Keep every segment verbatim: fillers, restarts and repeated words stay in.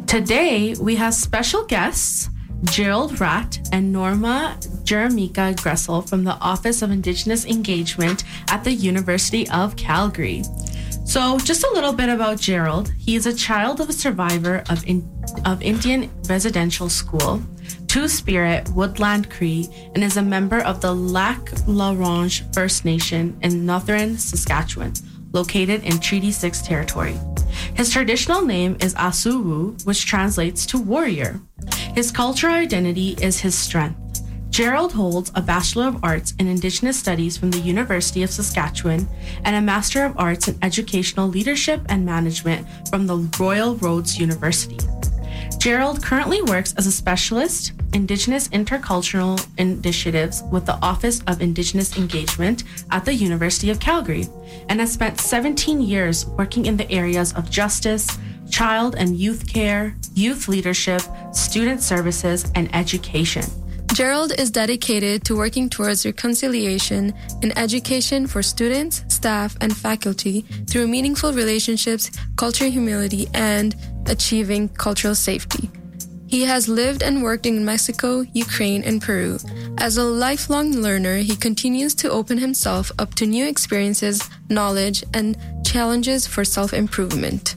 Today, we have special guests, Gerald Ratt and Norma Jeremica Gressel from the Office of Indigenous Engagement at the University of Calgary. So just a little bit about Gerald. He is a child of a survivor of, in, of Indian Residential School, Two-Spirit Woodland Cree, and is a member of the Lac La Ronge First Nation in northern Saskatchewan, located in Treaty six territory. His traditional name is Asuwu, which translates to warrior. His cultural identity is his strength. Gerald holds a Bachelor of Arts in Indigenous Studies from the University of Saskatchewan and a Master of Arts in Educational Leadership and Management from the Royal Roads University. Gerald currently works as a specialist Indigenous intercultural initiatives with the Office of Indigenous Engagement at the University of Calgary and has spent seventeen years working in the areas of justice, child and youth care, youth leadership, student services, and education. Gerald is dedicated to working towards reconciliation in education for students, staff, and faculty through meaningful relationships, cultural humility, and achieving cultural safety. He has lived and worked in Mexico, Ukraine, and Peru. As a lifelong learner, he continues to open himself up to new experiences, knowledge, and challenges for self-improvement.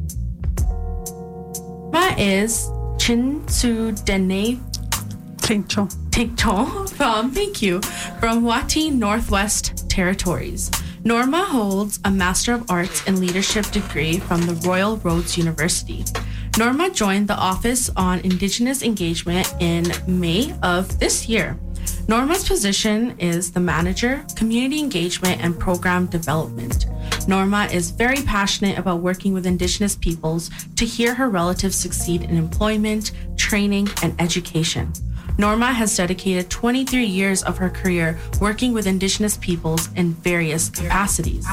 Ma is Chin Su Dene Tinkcho. Tinkcho from, thank you, from Wati Northwest Territories. Norma holds a Master of Arts in Leadership degree from the Royal Roads University. Norma joined the Office on Indigenous Engagement in May of this year. Norma's position is the Manager, Community Engagement and Program Development. Norma is very passionate about working with Indigenous peoples to hear her relatives succeed in employment, training, and education. Norma has dedicated twenty-three years of her career working with Indigenous peoples in various capacities.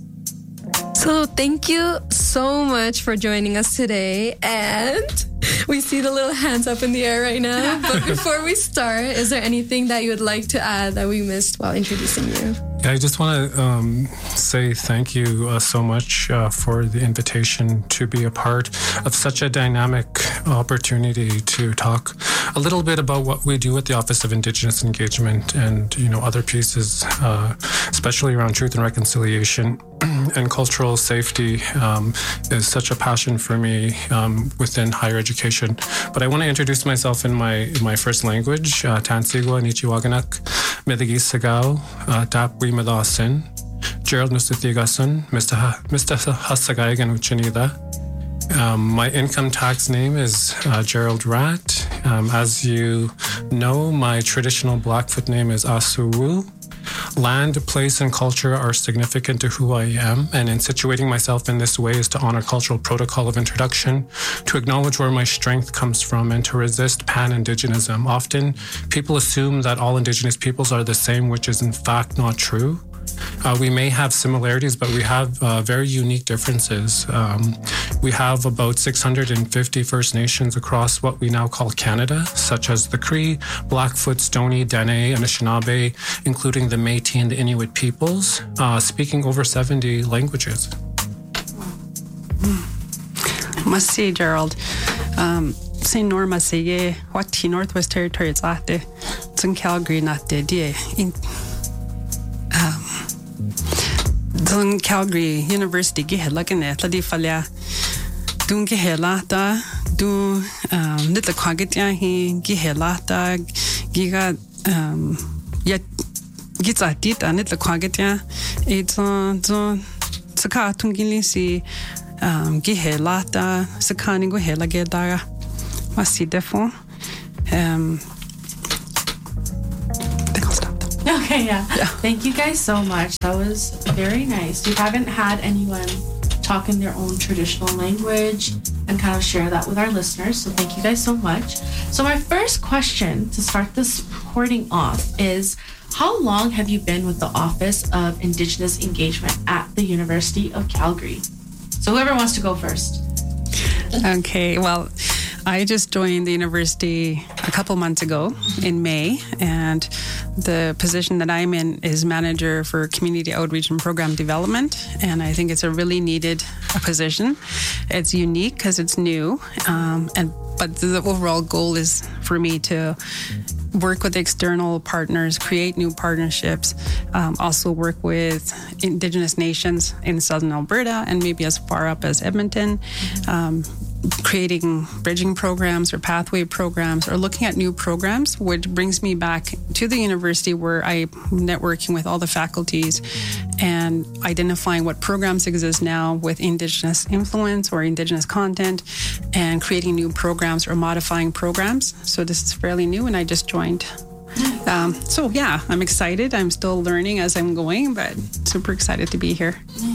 So thank you so much for joining us today. And we see the little hands up in the air right now. But before we start, is there anything that you would like to add that we missed while introducing you? Yeah, I just want to um, say thank you uh, so much uh, for the invitation to be a part of such a dynamic opportunity to talk a little bit about what we do at the Office of Indigenous Engagement and, you know, other pieces, uh, especially around truth and reconciliation and cultural safety um, is such a passion for me um, within higher education. But I want to introduce myself in my in my first language, uh, Tansigwa Nichiwaganak, Medagi Sagao, Tapwi Madasin, Gerald Nusuthigasun, Mister Mister Hasagayagan Uchinida. Um, my income tax name is uh, Gerald Ratt. Um, as you know, my traditional Blackfoot name is Asuwu. Land, place, and culture are significant to who I am, and in situating myself in this way is to honor cultural protocol of introduction, to acknowledge where my strength comes from, and to resist pan-Indigenism. Often, people assume that all Indigenous peoples are the same, which is in fact not true. Uh, we may have similarities, but we have uh, very unique differences. Um, we have about six hundred fifty First Nations across what we now call Canada, such as the Cree, Blackfoot, Stoney, Dene, Anishinaabe, including the Métis and the Inuit peoples, uh, speaking over seventy languages. Must see, Gerald. Um, Saint Norma say, what Northwest Territories at the it's in Calgary, not the day. Um, Dun Calgary University gihelagan at Ladi Falia Dun Gihelata, do little Quagatia, he Gihelata, Giga, um, yet gets at it and little Quagatia, it's on Saka Tungilisi, um, Gihelata, Sakani Guhela Gedara, Masi defo. Um, Okay, yeah. yeah. Thank you guys so much. That was very nice. We haven't had anyone talk in their own traditional language and kind of share that with our listeners. So thank you guys so much. So my first question to start this recording off is, how long have you been with the Office of Indigenous Engagement at the University of Calgary? So whoever wants to go first. Okay, well, I just joined the university a couple months ago in May, and the position that I'm in is manager for community outreach and program development, and I think it's a really needed position. It's unique because it's new, um, and but the overall goal is for me to work with external partners, create new partnerships, um, also work with Indigenous nations in southern Alberta and maybe as far up as Edmonton, um, creating bridging programs or pathway programs or looking at new programs, which brings me back to the university where I'm networking with all the faculties and identifying what programs exist now with Indigenous influence or Indigenous content and creating new programs or modifying programs. So this is fairly new and I just joined. Um, so yeah, I'm excited. I'm still learning as I'm going, but super excited to be here.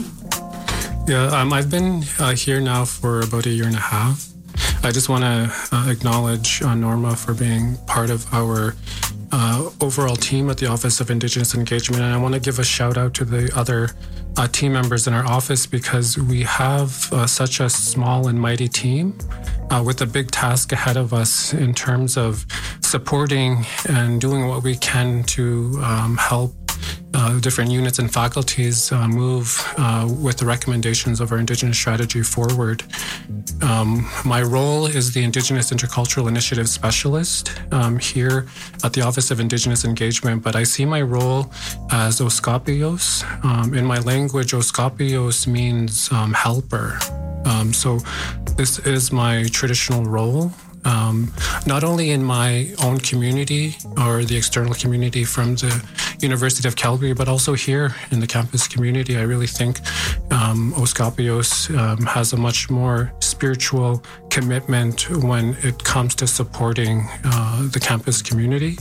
Yeah, um, I've been uh, here now for about a year and a half. I just want to uh, acknowledge uh, Norma for being part of our uh, overall team at the Office of Indigenous Engagement. And I want to give a shout out to the other uh, team members in our office because we have uh, such a small and mighty team uh, with a big task ahead of us in terms of supporting and doing what we can to um, help Uh, different units and faculties uh, move uh, with the recommendations of our Indigenous strategy forward. Um, my role is the Indigenous Intercultural Initiative Specialist um, here at the Office of Indigenous Engagement, but I see my role as Oskapios. Um, in my language, Oskapios means um, helper. Um, so this is my traditional role. Um, not only in my own community or the external community from the University of Calgary, but also here in the campus community. I really think um, Oskapios um, has a much more spiritual commitment when it comes to supporting uh, the campus community.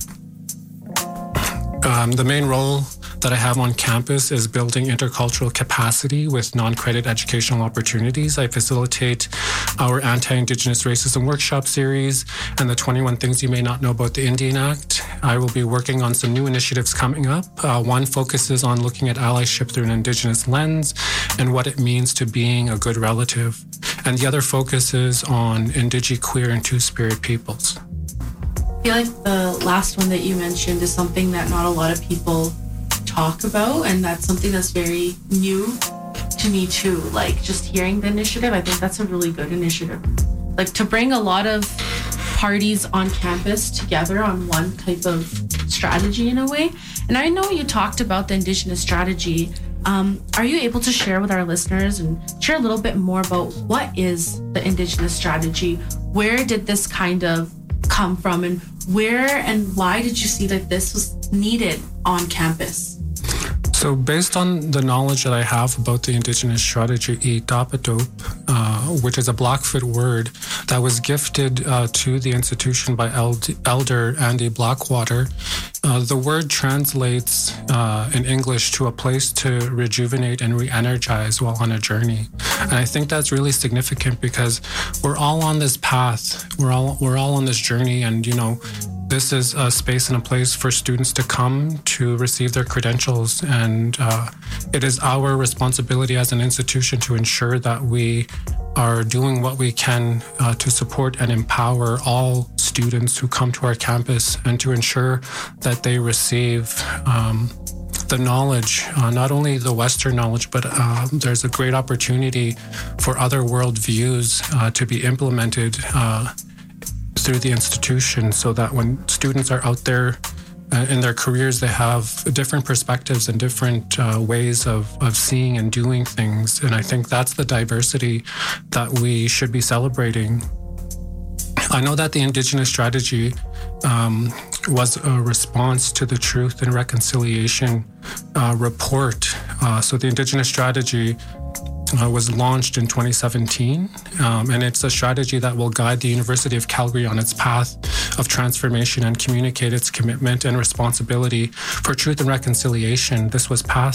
Um, the main role that I have on campus is building intercultural capacity with non-credit educational opportunities. I facilitate our anti-Indigenous racism workshop series and the twenty-one Things You May Not Know About the Indian Act. I will be working on some new initiatives coming up. Uh, one focuses on looking at allyship through an Indigenous lens and what it means to being a good relative. And the other focuses on Indigi, queer, and two-spirit peoples. I feel like the last one that you mentioned is something that not a lot of people talk about, and that's something that's very new to me too. Like just hearing the initiative, I think that's a really good initiative. Like to bring a lot of parties on campus together on one type of strategy in a way. And I know you talked about the Indigenous strategy. Um, are you able to share with our listeners and share a little bit more about what is the Indigenous strategy? Where did this kind of come from, and where and why did you see that this was needed on campus? So based on the knowledge that I have about the Indigenous strategy, i Dapadope, uh, which is a Blackfoot word that was gifted uh, to the institution by Eld- Elder Andy Blackwater, uh, the word translates uh, in English to a place to rejuvenate and re-energize while on a journey. And I think that's really significant because we're all on this path. We're all we're all on this journey, and you know, this is a space and a place for students to come to receive their credentials. And uh, it is our responsibility as an institution to ensure that we are doing what we can uh, to support and empower all students who come to our campus and to ensure that they receive um, the knowledge, uh, not only the Western knowledge, but uh, there's a great opportunity for other worldviews uh, to be implemented uh, through the institution, so that when students are out there uh, in their careers, they have different perspectives and different uh, ways of, of seeing and doing things. And I think that's the diversity that we should be celebrating. I know that the Indigenous strategy um, was a response to the Truth and Reconciliation uh, report. Uh, so the Indigenous strategy Uh, was launched in twenty seventeen, um, and it's a strategy that will guide the University of Calgary on its path of transformation and communicate its commitment and responsibility for truth and reconciliation. This was passed